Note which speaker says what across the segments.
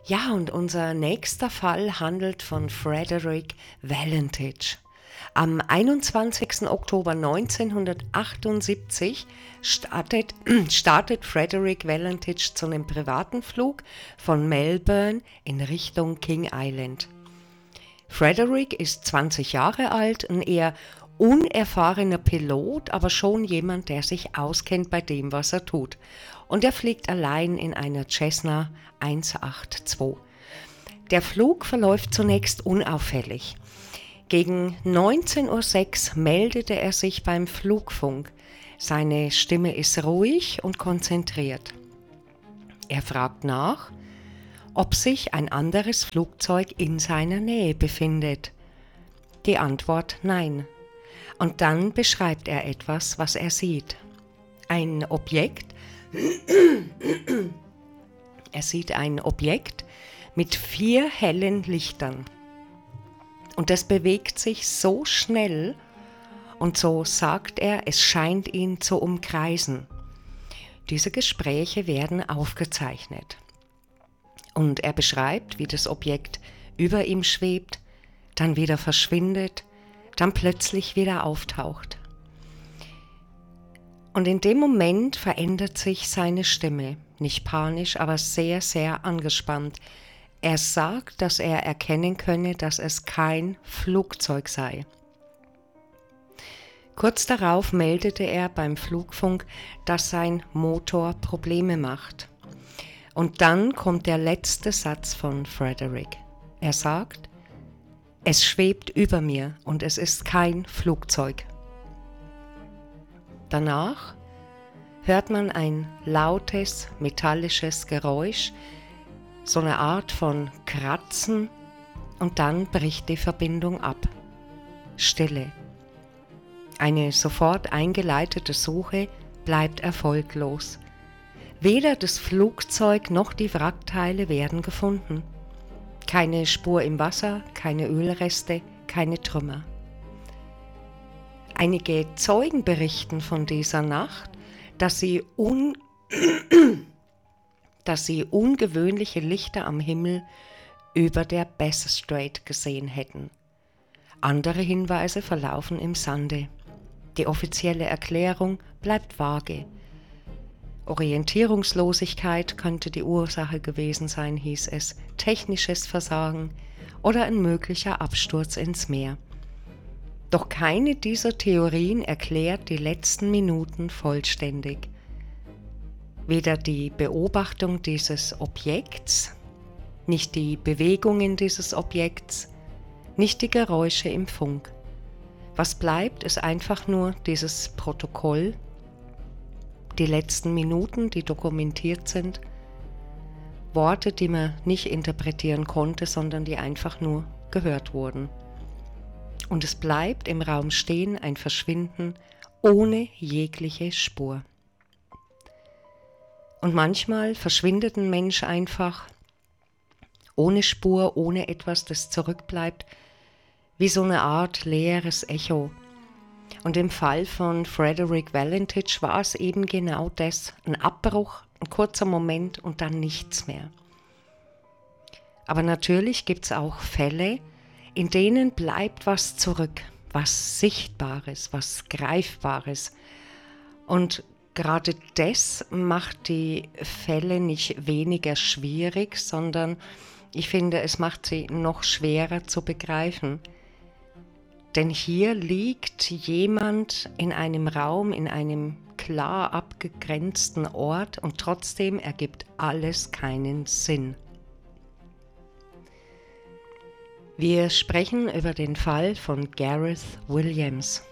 Speaker 1: Ja, und unser nächster Fall handelt von Frederick Valentich. Am 21. Oktober 1978 startet Frederick Valentich zu einem privaten Flug von Melbourne in Richtung King Island. Frederick ist 20 Jahre alt, ein eher unerfahrener Pilot, aber schon jemand, der sich auskennt bei dem, was er tut. Und er fliegt allein in einer Cessna 182. Der Flug verläuft zunächst unauffällig. Gegen 19:06 Uhr meldete er sich beim Flugfunk. Seine Stimme ist ruhig und konzentriert. Er fragt nach, ob sich ein anderes Flugzeug in seiner Nähe befindet. Die Antwort nein. Und dann beschreibt er etwas, was er sieht. Ein Objekt. Er sieht ein Objekt mit 4 hellen Lichtern. Und es bewegt sich so schnell und so sagt er, es scheint ihn zu umkreisen. Diese Gespräche werden aufgezeichnet. Und er beschreibt, wie das Objekt über ihm schwebt, dann wieder verschwindet, dann plötzlich wieder auftaucht. Und in dem Moment verändert sich seine Stimme, nicht panisch, aber sehr, sehr angespannt. Er sagt, dass er erkennen könne, dass es kein Flugzeug sei. Kurz darauf meldete er beim Flugfunk, dass sein Motor Probleme macht. Und dann kommt der letzte Satz von Frederick. Er sagt, es schwebt über mir und es ist kein Flugzeug. Danach hört man ein lautes, metallisches Geräusch, so eine Art von Kratzen, und dann bricht die Verbindung ab. Stille. Eine sofort eingeleitete Suche bleibt erfolglos. Weder das Flugzeug noch die Wrackteile werden gefunden. Keine Spur im Wasser, keine Ölreste, keine Trümmer. Einige Zeugen berichten von dieser Nacht, dass sie ungewöhnliche Lichter am Himmel über der Bass Strait gesehen hätten. Andere Hinweise verlaufen im Sande. Die offizielle Erklärung bleibt vage. Orientierungslosigkeit könnte die Ursache gewesen sein, hieß es, technisches Versagen oder ein möglicher Absturz ins Meer. Doch keine dieser Theorien erklärt die letzten Minuten vollständig. Weder die Beobachtung dieses Objekts, nicht die Bewegungen dieses Objekts, nicht die Geräusche im Funk. Was bleibt, ist einfach nur dieses Protokoll, die letzten Minuten, die dokumentiert sind, Worte, die man nicht interpretieren konnte, sondern die einfach nur gehört wurden. Und es bleibt im Raum stehen, ein Verschwinden ohne jegliche Spur. Und manchmal verschwindet ein Mensch einfach ohne Spur, ohne etwas, das zurückbleibt, wie so eine Art leeres Echo. Und im Fall von Frederick Valentich war es eben genau das, ein Abbruch, ein kurzer Moment und dann nichts mehr. Aber natürlich gibt es auch Fälle, in denen bleibt was zurück, was Sichtbares, was Greifbares. Und gerade das macht die Fälle nicht weniger schwierig, sondern ich finde, es macht sie noch schwerer zu begreifen. Denn hier liegt jemand in einem Raum, in einem klar abgegrenzten Ort und trotzdem ergibt alles keinen Sinn. Wir sprechen über den Fall von Gareth Williams.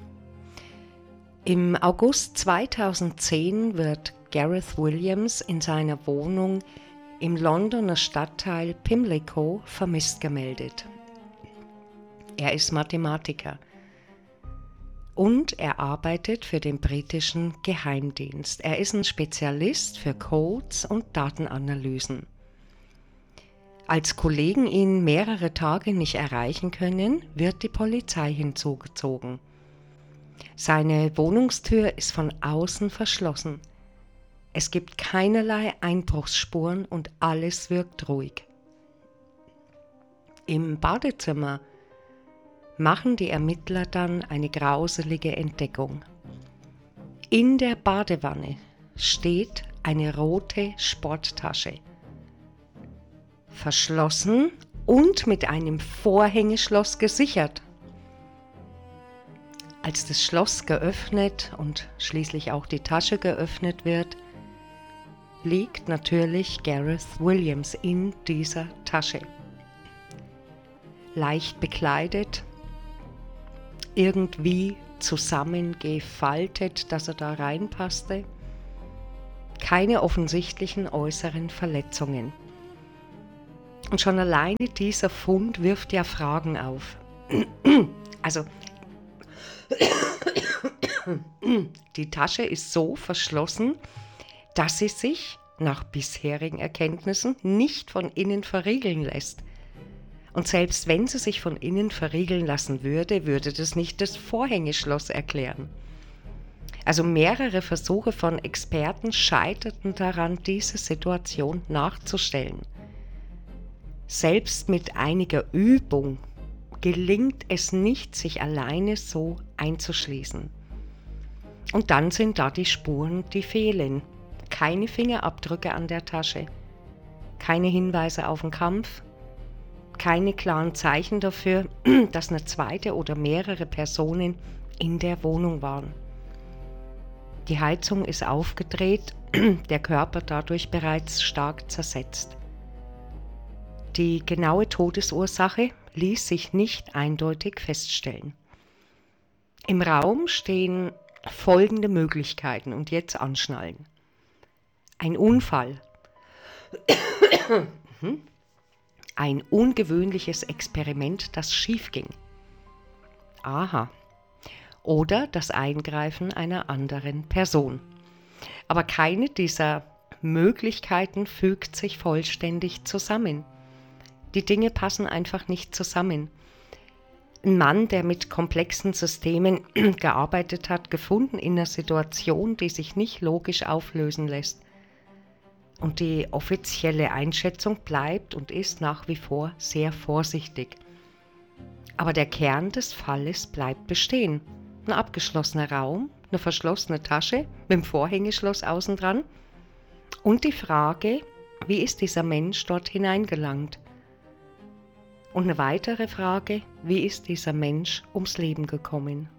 Speaker 1: Im August 2010 wird Gareth Williams in seiner Wohnung im Londoner Stadtteil Pimlico vermisst gemeldet. Er ist Mathematiker und er arbeitet für den britischen Geheimdienst. Er ist ein Spezialist für Codes und Datenanalysen. Als Kollegen ihn mehrere Tage nicht erreichen können, wird die Polizei hinzugezogen. Seine Wohnungstür ist von außen verschlossen. Es gibt keinerlei Einbruchsspuren und alles wirkt ruhig. Im Badezimmer machen die Ermittler dann eine grauselige Entdeckung. In der Badewanne steht eine rote Sporttasche, verschlossen und mit einem Vorhängeschloss gesichert. Als das Schloss geöffnet und schließlich auch die Tasche geöffnet wird, liegt natürlich Gareth Williams in dieser Tasche. Leicht bekleidet, irgendwie zusammengefaltet, dass er da reinpasste. Keine offensichtlichen äußeren Verletzungen. Und schon alleine dieser Fund wirft ja Fragen auf. Also, die Tasche ist so verschlossen, dass sie sich nach bisherigen Erkenntnissen nicht von innen verriegeln lässt. Und selbst wenn sie sich von innen verriegeln lassen würde, würde das nicht das Vorhängeschloss erklären. Also mehrere Versuche von Experten scheiterten daran, diese Situation nachzustellen. Selbst mit einiger Übung gelingt es nicht, sich alleine so einzuschließen. Und dann sind da die Spuren, die fehlen. Keine Fingerabdrücke an der Tasche, keine Hinweise auf den Kampf, keine klaren Zeichen dafür, dass eine zweite oder mehrere Personen in der Wohnung waren. Die Heizung ist aufgedreht, der Körper dadurch bereits stark zersetzt. Die genaue Todesursache ließ sich nicht eindeutig feststellen. Im Raum stehen folgende Möglichkeiten und jetzt anschnallen. Ein Unfall. Ein ungewöhnliches Experiment, das schief ging. Aha. Oder das Eingreifen einer anderen Person. Aber keine dieser Möglichkeiten fügt sich vollständig zusammen. Die Dinge passen einfach nicht zusammen. Ein Mann, der mit komplexen Systemen gearbeitet hat, gefunden in einer Situation, die sich nicht logisch auflösen lässt. Und die offizielle Einschätzung bleibt und ist nach wie vor sehr vorsichtig. Aber der Kern des Falles bleibt bestehen. Ein abgeschlossener Raum, eine verschlossene Tasche mit dem Vorhängeschloss außen dran und die Frage, wie ist dieser Mensch dort hineingelangt? Und eine weitere Frage, wie ist dieser Mensch ums Leben gekommen?